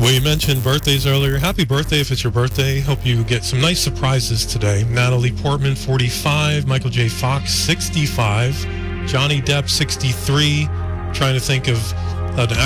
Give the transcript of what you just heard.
We mentioned birthdays earlier. Happy birthday if it's your birthday. Hope you get some nice surprises today. Natalie Portman, 45. Michael J. Fox, 65. Johnny Depp, 63. Trying to think of an